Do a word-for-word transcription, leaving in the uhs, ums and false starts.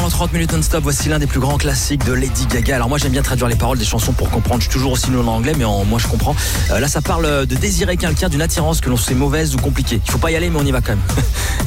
pendant trente minutes non-stop. Voici l'un des plus grands classiques de Lady Gaga. Alors moi j'aime bien traduire les paroles des chansons pour comprendre. Je suis toujours aussi nul en anglais, mais en, moi je comprends. Euh, là ça parle de désirer quelqu'un, d'une attirance que l'on sait mauvaise ou compliquée. Il faut pas y aller, mais on y va quand même.